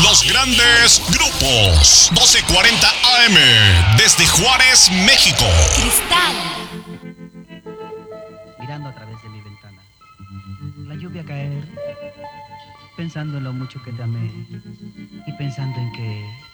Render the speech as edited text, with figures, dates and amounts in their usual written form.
Los grandes grupos. 1240 AM. Desde Juárez, México. Cristal. Mirando a través de mi ventana, la lluvia caer, pensando en lo mucho que te amé y pensando en que